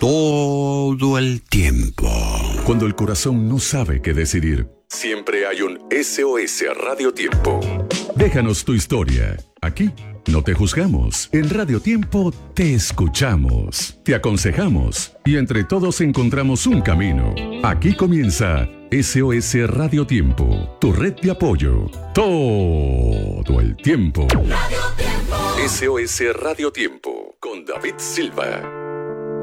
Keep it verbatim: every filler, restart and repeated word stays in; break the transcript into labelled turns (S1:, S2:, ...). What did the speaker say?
S1: todo el tiempo.
S2: Cuando el corazón no sabe qué decidir, siempre hay un S O S Radio Tiempo. Déjanos tu historia. Aquí no te juzgamos. En Radio Tiempo te escuchamos, te aconsejamos y entre todos encontramos un camino. Aquí comienza S O S Radio Tiempo, tu red de apoyo. Todo el tiempo. Radio Tiempo. S O S Radio Tiempo con David Silva.